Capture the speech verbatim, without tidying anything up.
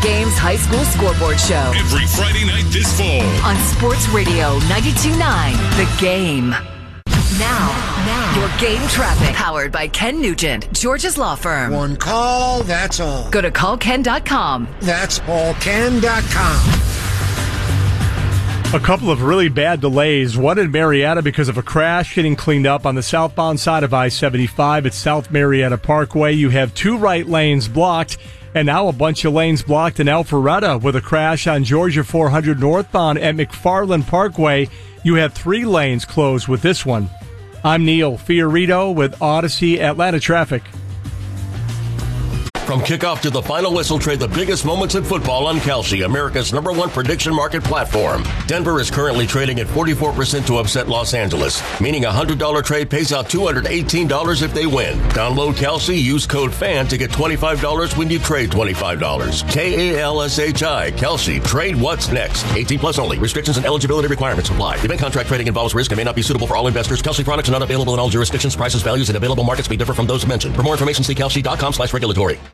Game's high school scoreboard show. Every Friday night this fall. On Sports Radio ninety-two point nine, The Game. Now, now, your game traffic. Powered by Ken Nugent, George's Law Firm. One call, that's all. Go to call ken dot com. That's all ken dot com. A couple of really bad delays. One in Marietta because of a crash getting cleaned up on the southbound side of I seventy-five at South Marietta Parkway. You have two right lanes blocked, and now a bunch of lanes blocked in Alpharetta with a crash on Georgia four hundred northbound at McFarland Parkway. You have three lanes closed with this one. I'm Neil Fiorito with Odyssey Atlanta Traffic. From kickoff to the final whistle, trade the biggest moments in football on Kalshi, America's number one prediction market platform. Denver is currently trading at forty-four percent to upset Los Angeles, meaning a one hundred dollars trade pays out two hundred eighteen dollars if they win. Download Kalshi, use code FAN to get twenty-five dollars when you trade twenty-five dollars. K A L S H I, Kalshi. Trade what's next. eighteen plus only. Restrictions and eligibility requirements apply. Event contract trading involves risk and may not be suitable for all investors. Kalshi products are not available in all jurisdictions. Prices, values, and available markets may differ from those mentioned. For more information, see kalshi dot com slash regulatory.